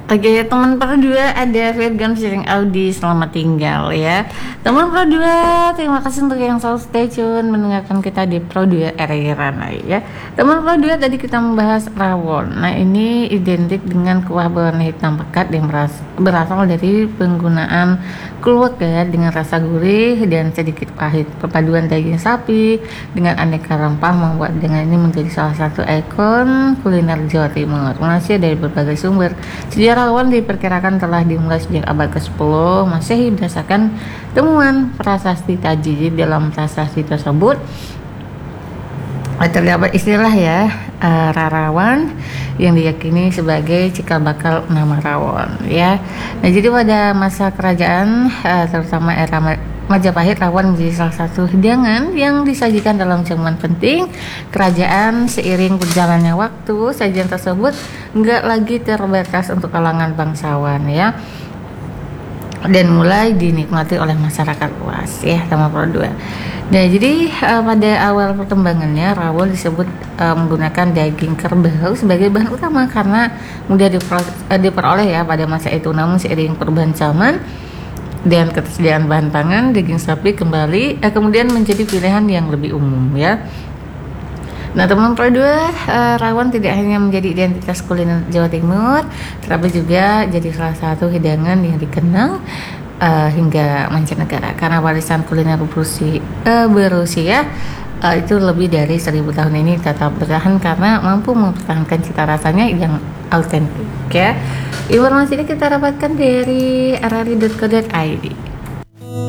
Oke, teman Pro 2 ada Virgon Sharing Audi, selamat tinggal ya. Teman Pro 2, terima kasih untuk yang selalu stay tune mendengarkan kita di Pro 2 Era ya. Teman Pro 2, tadi kita membahas rawon. Nah, ini identik dengan kuah berwarna hitam pekat yang berasal dari penggunaan kluwek ya, dengan rasa gurih dan sedikit pahit. Perpaduan daging sapi dengan aneka rempah membuat dengan ini menjadi salah satu ikon kuliner Jawa Timur. Masih dari berbagai sumber. Sejarah rawon diperkirakan telah dimulai sejak abad ke-10 Masehi berdasarkan temuan prasasti Taji. Dalam prasasti tersebut terdapat istilah ya rarawan yang diyakini sebagai cikal bakal nama rawon ya. Nah, jadi pada masa kerajaan terutama era Majapahit, rawon menjadi salah satu hidangan yang disajikan dalam jamuan penting kerajaan. Seiring berjalannya waktu, sajian tersebut nggak lagi terbatas untuk kalangan bangsawan ya, dan mulai dinikmati oleh masyarakat luas ya, teman Pro 2. Nah, jadi pada awal perkembangannya rawon disebut menggunakan daging kerbau sebagai bahan utama karena mudah diperoleh ya pada masa itu. Namun seiring perubahan zaman dan ketersediaan bahan pangan, daging sapi kemudian menjadi pilihan yang lebih umum ya. Nah, teman Pro 2, rawon tidak hanya menjadi identitas kuliner Jawa Timur, tetapi juga jadi salah satu hidangan yang dikenal hingga mancanegara karena warisan kuliner berusia itu lebih dari 1000 tahun ini tetap bertahan karena mampu mempertahankan cita rasanya yang autentik ya. Informasi ini kita dapatkan dari rri.co.id.